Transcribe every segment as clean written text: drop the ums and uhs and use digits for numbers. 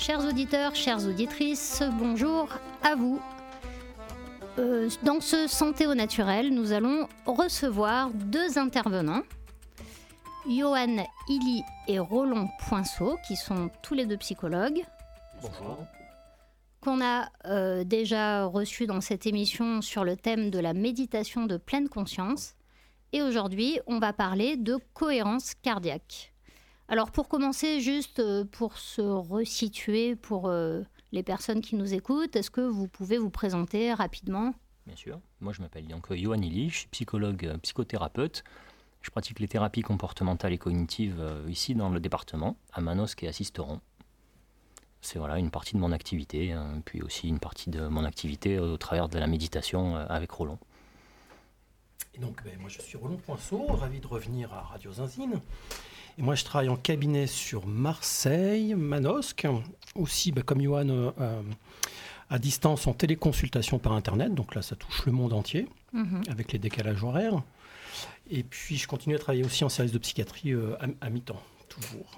Chers auditeurs, chères auditrices, bonjour à vous. Dans ce Santé au naturel, nous allons recevoir deux intervenants, Johan Hilly et Roland Poinceau, qui sont tous les deux psychologues. Bonjour. Qu'on a déjà reçus dans cette émission sur le thème de la méditation de pleine conscience. Et aujourd'hui, on va parler de cohérence cardiaque. Alors pour commencer, juste pour se resituer pour les personnes qui nous écoutent, est-ce que vous pouvez vous présenter rapidement ? Bien sûr. Moi, je m'appelle donc Johan Hilly, je suis psychologue, psychothérapeute. Je pratique les thérapies comportementales et cognitives ici dans le département, à Manosque et à Sisteron. C'est une partie de mon activité, puis aussi une partie de mon activité au travers de la méditation avec Roland. Et donc, moi je suis Roland Poinceau, ravi de revenir à Radio Zinzine. Et moi je travaille en cabinet sur Marseille, Manosque, aussi comme Johan à distance en téléconsultation par Internet, donc là ça touche le monde entier, avec les décalages horaires. Et puis je continue à travailler aussi en service de psychiatrie à mi-temps, toujours.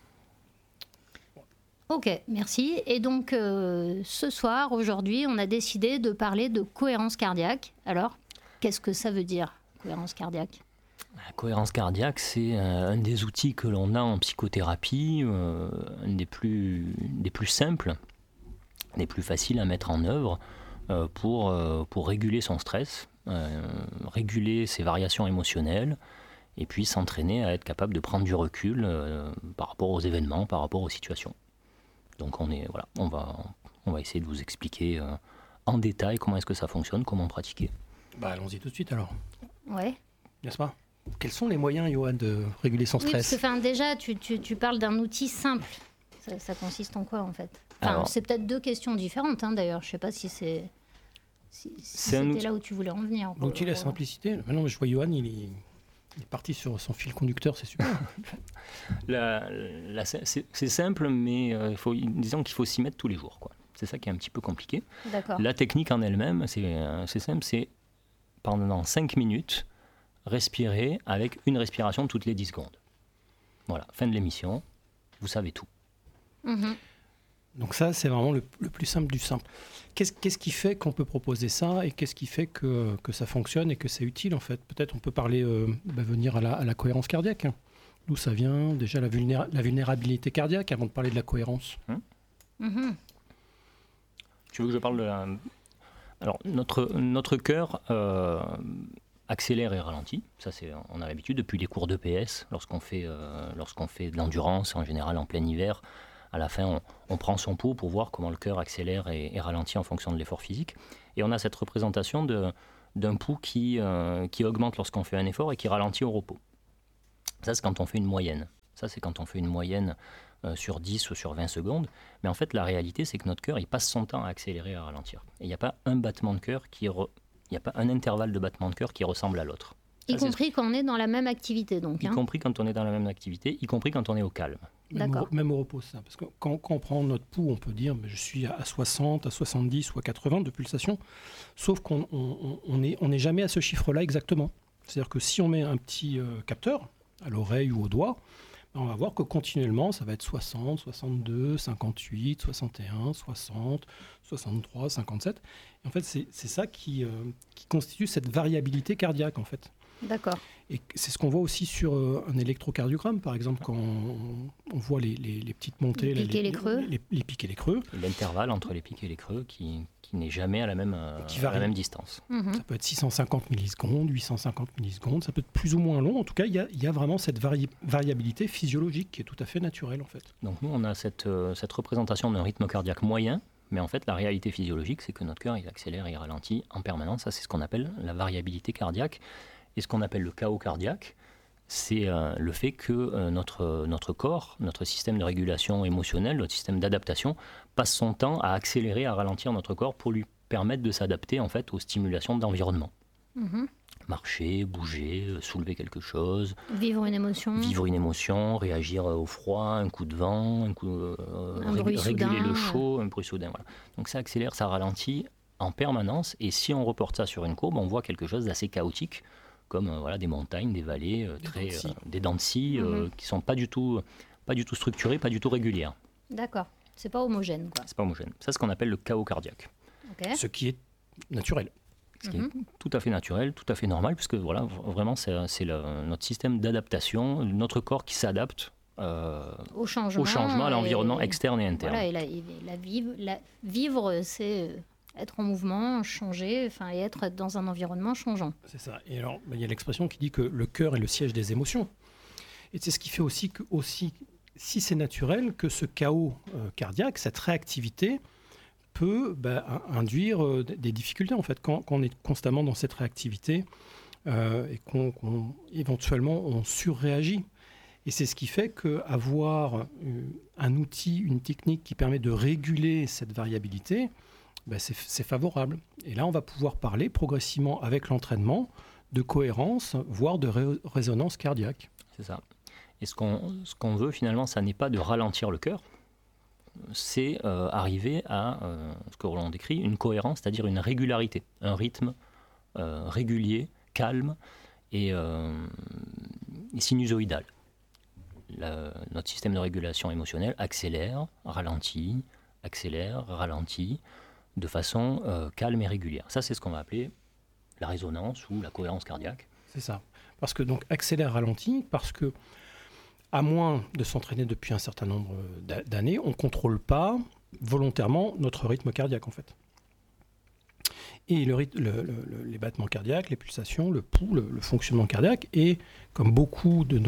Ok, merci. Et donc ce soir, aujourd'hui, on a décidé de parler de cohérence cardiaque. Alors, qu'est-ce que ça veut dire, cohérence cardiaque ? La cohérence cardiaque, c'est un des outils que l'on a en psychothérapie, un des plus simples, des plus faciles à mettre en œuvre pour réguler son stress, réguler ses variations émotionnelles, et puis s'entraîner à être capable de prendre du recul par rapport aux événements, par rapport aux situations. Donc on va essayer de vous expliquer en détail comment est-ce que ça fonctionne, comment pratiquer. Allons-y tout de suite alors. Ouais. N'est-ce pas ? Quels sont les moyens, Johan, de réguler son stress ? Oui, parce que déjà, tu parles d'un outil simple. Ça consiste en quoi, en fait ? Alors, c'est peut-être deux questions différentes, d'ailleurs. Je ne sais pas si c'était là où tu voulais en venir. L'outil, la simplicité. Maintenant, je vois Johan, il est parti sur son fil conducteur, c'est super. C'est simple, mais disons qu'il faut s'y mettre tous les jours, quoi. C'est ça qui est un petit peu compliqué. D'accord. La technique en elle-même, c'est simple, c'est pendant 5 minutes, respirer avec une respiration toutes les 10 secondes. Voilà, fin de l'émission, vous savez tout. Donc ça, c'est vraiment le plus simple du simple. Qu'est-ce qui fait qu'on peut proposer ça et qu'est-ce qui fait que ça fonctionne et que c'est utile en fait ? Peut-être on peut parler, venir à la cohérence cardiaque. D'où ça vient déjà la vulnérabilité cardiaque avant de parler de la cohérence. Tu veux que je parle de la... Alors, notre cœur accélère et ralentit. Ça, on a l'habitude depuis les cours d'EPS. Lorsqu'on fait de l'endurance, en général en plein hiver, à la fin, on prend son pouls pour voir comment le cœur accélère et ralentit en fonction de l'effort physique. Et on a cette représentation d'un pouls qui augmente lorsqu'on fait un effort et qui ralentit au repos. Ça, c'est quand on fait une moyenne. Sur 10 ou sur 20 secondes. Mais en fait, la réalité, c'est que notre cœur, il passe son temps à accélérer et à ralentir. Et il n'y a pas un battement de cœur il n'y a pas un intervalle de battement de cœur qui ressemble à l'autre. Y compris quand on est dans la même activité, donc. Y compris quand on est dans la même activité, y compris quand on est au calme. Même au repos, ça. Parce que quand on prend notre pouls, on peut dire je suis à 60, à 70 ou à 80 de pulsations. Sauf qu'on n'est jamais à ce chiffre-là exactement. C'est-à-dire que si on met un petit capteur à l'oreille ou au doigt, on va voir que continuellement, ça va être 60, 62, 58, 61, 60, 63, 57. Et en fait, c'est ça qui constitue cette variabilité cardiaque, en fait. D'accord. Et c'est ce qu'on voit aussi sur un électrocardiogramme, par exemple, quand on voit les petites montées, les pics et les creux. Les pics et les creux. L'intervalle entre les pics et les creux qui n'est jamais à la même distance. Ça peut être 650 millisecondes, 850 millisecondes, ça peut être plus ou moins long. En tout cas, il y a vraiment cette variabilité physiologique qui est tout à fait naturelle, en fait. Donc nous, on a cette représentation d'un rythme cardiaque moyen, mais en fait, la réalité physiologique, c'est que notre cœur, il accélère et il ralentit en permanence. Ça, c'est ce qu'on appelle la variabilité cardiaque. Et ce qu'on appelle le chaos cardiaque, c'est le fait que notre corps, notre système de régulation émotionnelle, notre système d'adaptation, passe son temps à accélérer, à ralentir notre corps pour lui permettre de s'adapter en fait aux stimulations d'environnement. Marcher, bouger, soulever quelque chose. Vivre une émotion, réagir au froid, un coup de vent, réguler le chaud, un bruit soudain. Voilà. Donc ça accélère, ça ralentit en permanence. Et si on reporte ça sur une courbe, on voit quelque chose d'assez chaotique, comme des montagnes, des vallées, des dents de scie qui ne sont pas du tout structurées, pas du tout régulières. D'accord. C'est pas homogène, quoi. C'est pas homogène. Ça, c'est ce qu'on appelle le chaos cardiaque. Okay. Ce qui est naturel. Ce qui est tout à fait naturel, tout à fait normal, puisque voilà, vraiment, c'est notre système d'adaptation, notre corps qui s'adapte au changement, à l'environnement externe et interne. Voilà, et vivre, c'est être en mouvement, changer, et être dans un environnement changeant. C'est ça. Et alors, il y a l'expression qui dit que le cœur est le siège des émotions. Et c'est ce qui fait aussi que, si c'est naturel, que ce chaos cardiaque, cette réactivité, peut induire des difficultés, en fait, quand on est constamment dans cette réactivité et éventuellement on surréagit. Et c'est ce qui fait qu'avoir un outil, une technique qui permet de réguler cette variabilité, c'est favorable. Et là, on va pouvoir parler progressivement avec l'entraînement de cohérence, voire de résonance cardiaque. C'est ça. Et ce qu'on veut finalement, ça n'est pas de ralentir le cœur, c'est arriver à ce que Roland décrit, une cohérence, c'est-à-dire une régularité, un rythme régulier, calme et sinusoïdal. Notre système de régulation émotionnelle accélère, ralentit, de façon calme et régulière. Ça, c'est ce qu'on va appeler la résonance ou la cohérence cardiaque. C'est ça. Parce que donc accélère, ralentit, parce que à moins de s'entraîner depuis un certain nombre d'années, on ne contrôle pas volontairement notre rythme cardiaque, en fait. Et les battements cardiaques, les pulsations, le pouls, le fonctionnement cardiaque, est, comme beaucoup de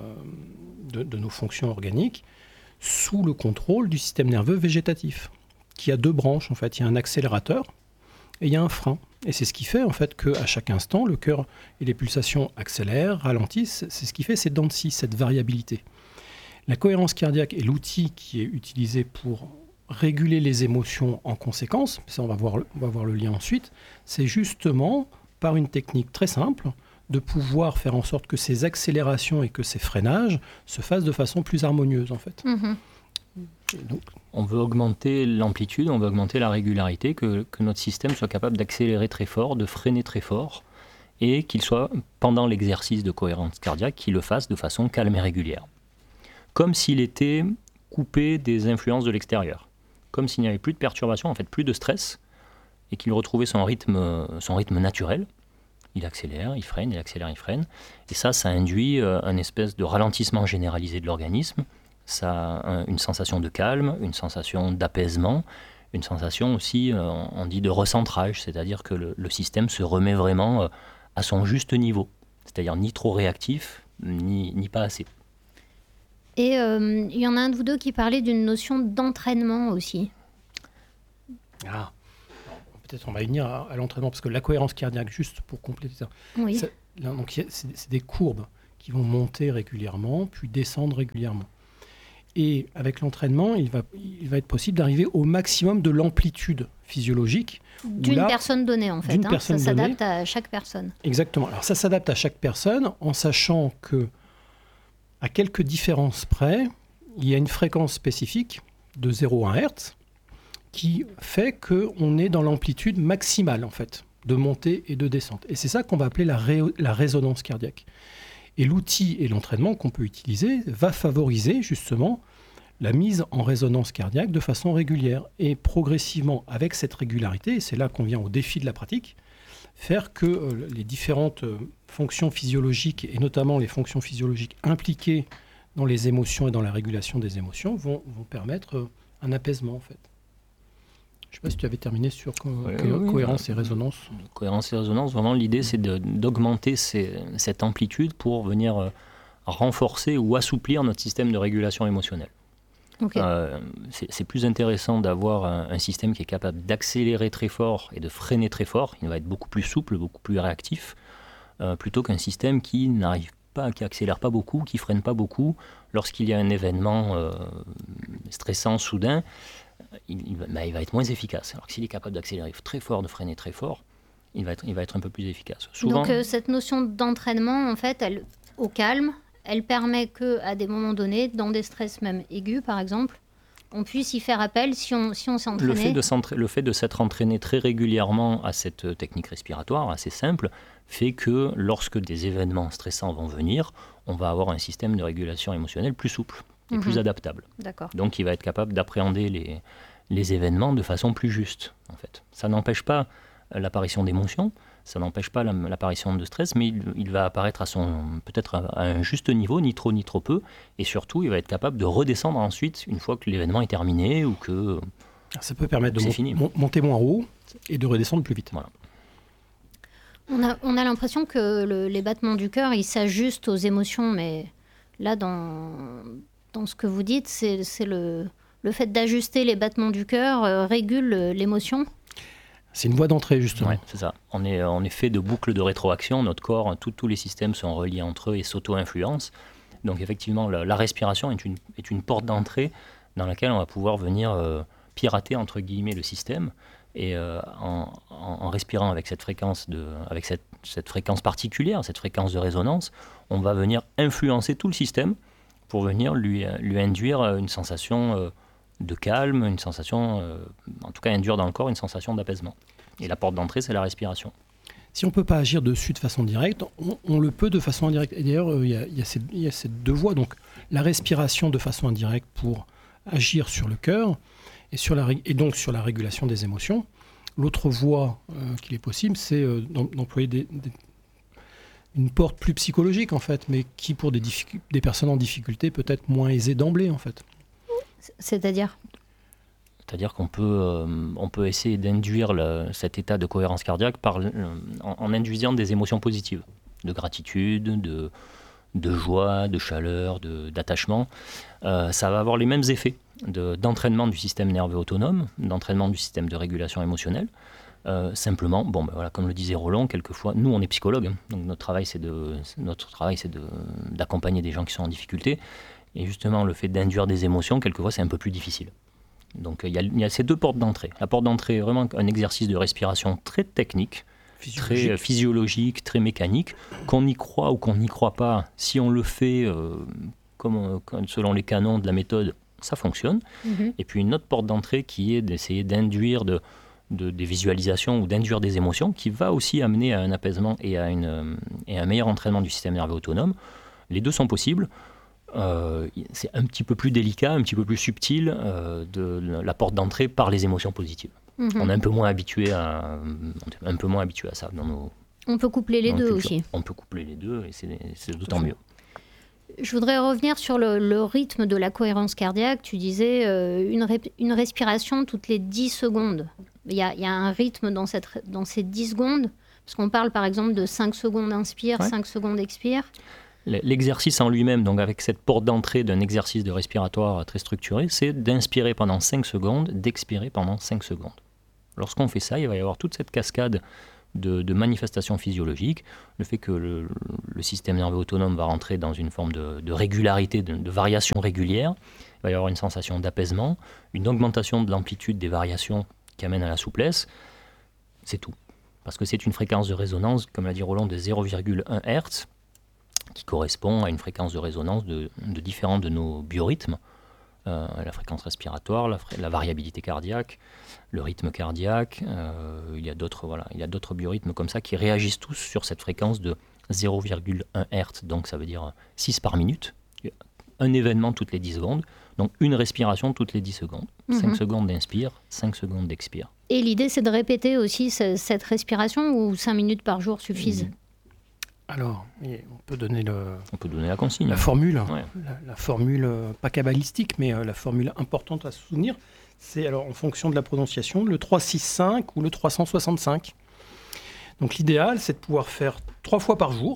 nos fonctions organiques, sous le contrôle du système nerveux végétatif, qui a deux branches, en fait. Il y a un accélérateur et il y a un frein. Et c'est ce qui fait, en fait, qu'à chaque instant, le cœur et les pulsations accélèrent, ralentissent. C'est ce qui fait ces dents de scie, cette variabilité. La cohérence cardiaque est l'outil qui est utilisé pour réguler les émotions en conséquence. Ça, on va voir le lien ensuite. C'est justement, par une technique très simple, de pouvoir faire en sorte que ces accélérations et que ces freinages se fassent de façon plus harmonieuse, en fait. Mmh. Donc, on veut augmenter l'amplitude, on veut augmenter la régularité, que notre système soit capable d'accélérer très fort, de freiner très fort, et qu'il soit, pendant l'exercice de cohérence cardiaque, qu'il le fasse de façon calme et régulière. Comme s'il était coupé des influences de l'extérieur. Comme s'il n'y avait plus de perturbation, en fait plus de stress, et qu'il retrouvait son rythme naturel. Il accélère, il freine, il accélère, il freine. Et ça induit un espèce de ralentissement généralisé de l'organisme. Ça a une sensation de calme, une sensation d'apaisement, une sensation aussi, on dit, de recentrage, c'est-à-dire que le système se remet vraiment à son juste niveau, c'est-à-dire ni trop réactif, ni pas assez. Et il y en a un de vous deux qui parlait d'une notion d'entraînement aussi. Ah, peut-être on va y venir à l'entraînement, parce que la cohérence cardiaque, juste pour compléter ça, oui. C'est des courbes qui vont monter régulièrement, puis descendre régulièrement. Et avec l'entraînement, il va être possible d'arriver au maximum de l'amplitude physiologique. D'une personne donnée, en fait. Ça s'adapte à chaque personne. Exactement. Alors ça s'adapte à chaque personne en sachant que, à quelques différences près, il y a une fréquence spécifique de 0,1 Hz qui fait qu'on est dans l'amplitude maximale, en fait, de montée et de descente. Et c'est ça qu'on va appeler la résonance cardiaque. Et l'outil et l'entraînement qu'on peut utiliser va favoriser justement la mise en résonance cardiaque de façon régulière. Et progressivement, avec cette régularité, et c'est là qu'on vient au défi de la pratique, faire que les différentes fonctions physiologiques, et notamment les fonctions physiologiques impliquées dans les émotions et dans la régulation des émotions, vont permettre un apaisement, en fait. Je ne sais pas si tu avais terminé sur cohérence et résonance. Cohérence et résonance, vraiment l'idée c'est d'augmenter cette amplitude pour venir renforcer ou assouplir notre système de régulation émotionnelle. Okay. C'est plus intéressant d'avoir un système qui est capable d'accélérer très fort et de freiner très fort. Il va être beaucoup plus souple, beaucoup plus réactif, plutôt qu'un système qui n'arrive pas, qui accélère pas beaucoup, qui freine pas beaucoup. Lorsqu'il y a un événement stressant soudain, il va être moins efficace. Alors que s'il est capable d'accélérer très fort, de freiner très fort, il va être un peu plus efficace. Souvent, donc cette notion d'entraînement, en fait, au calme, elle permet qu'à des moments donnés, dans des stress même aigus par exemple, on puisse y faire appel si on s'est entraîné. Le fait de s'être entraîné très régulièrement à cette technique respiratoire assez simple fait que lorsque des événements stressants vont venir, on va avoir un système de régulation émotionnelle plus souple. et plus adaptable. D'accord. Donc il va être capable d'appréhender les événements de façon plus juste, en fait. Ça n'empêche pas l'apparition d'émotions, ça n'empêche pas l'apparition de stress, mais il va apparaître peut-être à un juste niveau, ni trop ni trop peu, et surtout il va être capable de redescendre ensuite une fois que l'événement est terminé ou que ça peut permettre de fini. Monter moins haut et de redescendre plus vite. Voilà. On a l'impression que les battements du cœur, ils s'ajustent aux émotions, mais là, dans ce que vous dites, c'est le fait d'ajuster les battements du cœur régule l'émotion. C'est une voie d'entrée, justement. Ouais, c'est ça. On est fait de boucles de rétroaction. Notre corps, tous les systèmes sont reliés entre eux et s'auto-influencent. Donc effectivement, la respiration est une porte d'entrée dans laquelle on va pouvoir venir pirater, entre guillemets, le système. Et en respirant avec cette fréquence cette fréquence particulière, cette fréquence de résonance, on va venir influencer tout le système pour venir lui induire une sensation de calme, une sensation, en tout cas induire dans le corps une sensation d'apaisement. Et la porte d'entrée, c'est la respiration. Si on ne peut pas agir dessus de façon directe, on le peut de façon indirecte. Et d'ailleurs, il y a ces deux voies. Donc la respiration de façon indirecte pour agir sur le cœur, et donc sur la régulation des émotions. L'autre voie qu'il est possible, c'est d'employer une porte plus psychologique, en fait, mais qui, pour des personnes en difficulté, peut être moins aisée d'emblée, en fait. C'est-à-dire qu'on peut essayer d'induire cet état de cohérence cardiaque en induisant des émotions positives, de gratitude, de joie, de chaleur, d'attachement. Ça va avoir les mêmes effets d'entraînement du système nerveux autonome, d'entraînement du système de régulation émotionnelle. Simplement, comme le disait Roland, quelquefois, nous on est psychologues, hein, donc notre travail c'est d'accompagner des gens qui sont en difficulté, et justement le fait d'induire des émotions, quelquefois c'est un peu plus difficile. Donc il y a ces deux portes d'entrée. La porte d'entrée est vraiment un exercice de respiration très technique, très physiologique, très mécanique, qu'on y croit ou qu'on n'y croit pas. Si on le fait selon les canons de la méthode, ça fonctionne. Et puis une autre porte d'entrée qui est d'essayer d'induire des visualisations ou d'induire des émotions, qui va aussi amener à un apaisement et à un meilleur entraînement du système nerveux autonome. Les deux sont possibles. C'est un petit peu plus délicat, un petit peu plus subtil de la porte d'entrée par les émotions positives. On est un peu moins habitué à ça dans nos. On peut coupler les deux aussi. On peut coupler les deux et c'est d'autant mieux. Je voudrais revenir sur le rythme de la cohérence cardiaque. Tu disais une respiration toutes les 10 secondes. Il y a un rythme dans ces 10 secondes, parce qu'on parle par exemple de 5 secondes inspire, 5 secondes expire. L'exercice en lui-même, donc avec cette porte d'entrée d'un exercice de respiratoire très structuré, c'est d'inspirer pendant 5 secondes, d'expirer pendant 5 secondes. Lorsqu'on fait ça, il va y avoir toute cette cascade de manifestations physiologiques, le fait que le système nerveux autonome va rentrer dans une forme de régularité, de variation régulière, il va y avoir une sensation d'apaisement, une augmentation de l'amplitude des variations qui amène à la souplesse, c'est tout. Parce que c'est une fréquence de résonance, comme l'a dit Roland, de 0,1 Hz, qui correspond à une fréquence de résonance de différents de nos biorhythmes, la fréquence respiratoire, la variabilité cardiaque, le rythme cardiaque, il y a d'autres biorhythmes comme ça qui réagissent tous sur cette fréquence de 0,1 Hz, donc ça veut dire 6 par minute, un événement toutes les 10 secondes, donc une respiration toutes les 10 secondes, 5 secondes d'inspire, 5 secondes d'expire. Et l'idée c'est de répéter aussi cette respiration ou 5 minutes par jour suffisent? Alors, on peut donner la consigne. La formule, ouais. la formule pas kabbalistique, mais la formule importante à se souvenir, c'est alors en fonction de la prononciation, le 365 ou le 365. Donc l'idéal, c'est de pouvoir faire 3 fois par jour,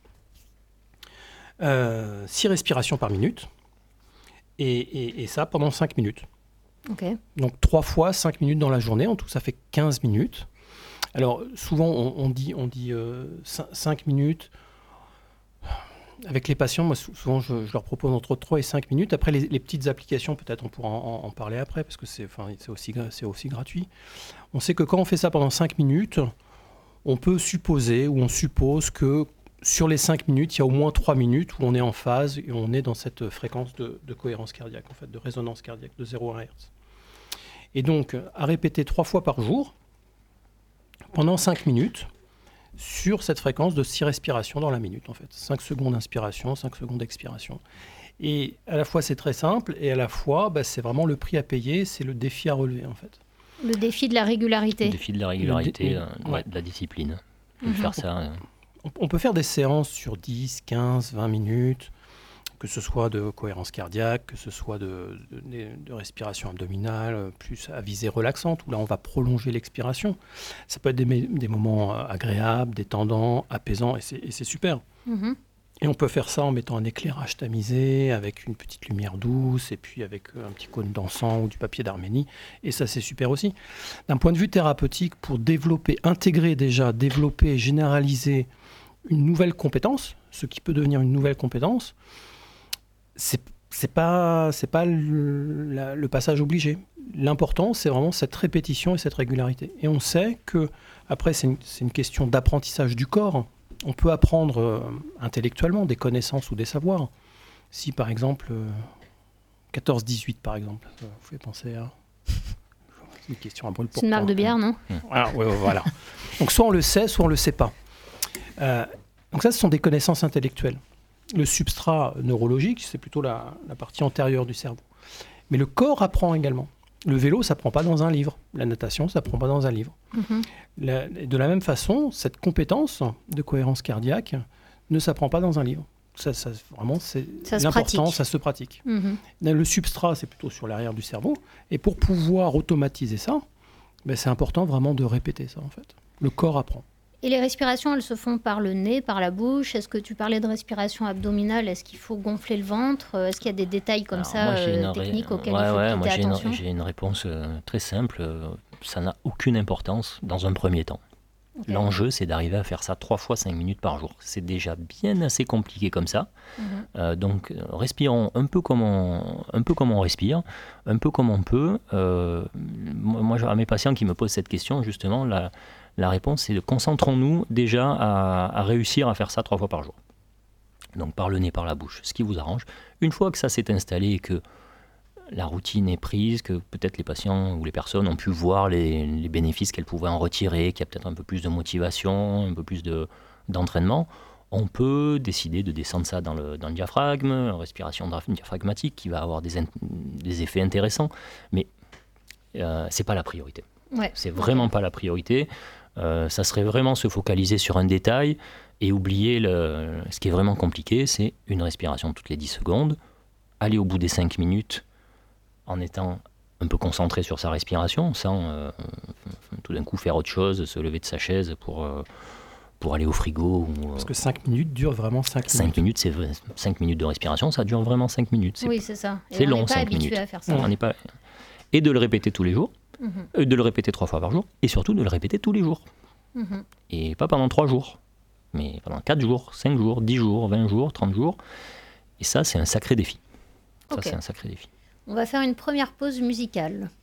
6 respirations par minute, et ça pendant 5 minutes. Okay. Donc 3 fois 5 minutes dans la journée, en tout ça fait 15 minutes. Alors, souvent, on dit 5 minutes. Avec les patients, moi, souvent, je leur propose entre 3 et 5 minutes. Après, les petites applications, peut-être on pourra en parler après, parce que c'est aussi gratuit. On sait que quand on fait ça pendant 5 minutes, on peut supposer, ou on suppose que sur les 5 minutes, il y a au moins 3 minutes où on est en phase et on est dans cette fréquence de cohérence cardiaque, en fait, de résonance cardiaque de 0,1 Hz. Et donc, à répéter 3 fois par jour, pendant 5 minutes, sur cette fréquence de 6 respirations dans la minute, en fait. 5 secondes d'inspiration, 5 secondes d'expiration. Et à la fois, c'est très simple, et à la fois, c'est vraiment le prix à payer, c'est le défi à relever, en fait. Le défi de la régularité. Le défi de la régularité, de la discipline. De faire ça. On peut faire des séances sur 10, 15, 20 minutes, que ce soit de cohérence cardiaque, que ce soit de respiration abdominale, plus à visée relaxante, où là, on va prolonger l'expiration. Ça peut être des moments agréables, détendants, apaisants, et c'est super. Et on peut faire ça en mettant un éclairage tamisé, avec une petite lumière douce, et puis avec un petit cône d'encens ou du papier d'Arménie. Et ça, c'est super aussi. D'un point de vue thérapeutique, pour développer, généraliser une nouvelle compétence, ce qui peut devenir une nouvelle compétence, c'est pas le passage obligé. L'important, c'est vraiment cette répétition et cette régularité. Et on sait que, après, c'est une question d'apprentissage du corps. On peut apprendre intellectuellement des connaissances ou des savoirs. Si, par exemple, 14-18, par exemple, vous pouvez penser à... C'est une question à brûle pour C'est une marque de bière, non? Voilà. Donc, soit on le sait, soit on ne le sait pas. Donc ça, ce sont des connaissances intellectuelles. Le substrat neurologique, c'est plutôt la partie antérieure du cerveau. Mais le corps apprend également. Le vélo, ça ne prend pas dans un livre. La natation, ça ne prend pas dans un livre. De la même façon, cette compétence de cohérence cardiaque ne s'apprend pas dans un livre. Vraiment, c'est l'important, ça se pratique. Le substrat, c'est plutôt sur l'arrière du cerveau. Et pour pouvoir automatiser ça, c'est important vraiment de répéter ça, en fait. Le corps apprend. Et les respirations, elles se font par le nez, par la bouche. Est-ce que tu parlais de respiration abdominale? Est-ce qu'il faut gonfler le ventre? Est-ce qu'il y a des détails comme techniques auxquels il faut prêter attention? J'ai une réponse très simple. Ça n'a aucune importance dans un premier temps. Okay. L'enjeu, c'est d'arriver à faire ça 3 fois 5 minutes par jour. C'est déjà bien assez compliqué comme ça. Donc, respirons un peu comme on respire, un peu comme on peut. Moi, à mes patients qui me posent cette question, justement, la réponse, c'est de concentrons-nous déjà à réussir à faire ça 3 fois par jour. Donc par le nez, par la bouche, ce qui vous arrange. Une fois que ça s'est installé et que la routine est prise, que peut-être les patients ou les personnes ont pu voir les bénéfices qu'elles pouvaient en retirer, qu'il y a peut-être un peu plus de motivation, un peu plus d'entraînement, on peut décider de descendre ça dans le diaphragme, respiration diaphragmatique qui va avoir des effets intéressants, mais c'est pas la priorité. C'est vraiment pas la priorité. Ça serait vraiment se focaliser sur un détail et oublier ce qui est vraiment compliqué, c'est une respiration toutes les 10 secondes, aller au bout des 5 minutes en étant un peu concentré sur sa respiration, sans tout d'un coup faire autre chose, se lever de sa chaise pour aller au frigo. Parce que 5 minutes durent vraiment 5 minutes. 5 minutes, c'est vrai. 5 minutes de respiration, ça dure vraiment 5 minutes. Oui, c'est ça. C'est long, 5 minutes. On n'est pas habitué à faire ça. On n'est pas... Et de le répéter tous les jours, de le répéter 3 fois par jour, et surtout de le répéter tous les jours. Et pas pendant 3 jours, mais pendant 4 jours, 5 jours, 10 jours, 20 jours, 30 jours. Et ça, c'est un sacré défi. Ça, c'est un sacré défi. On va faire une première pause musicale.